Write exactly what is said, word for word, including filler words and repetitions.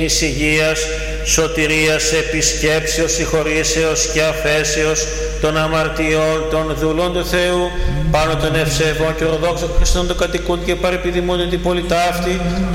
της υγείας, σωτηρίας, επισκέψεως, συγχωρήσεως και αφέσεως των αμαρτιών των δούλων του Θεού, πάνω των ευσεβών και ορθοδόξων Χριστών των κατοικούν και παρεπιδημούν την πόλη ταύτη,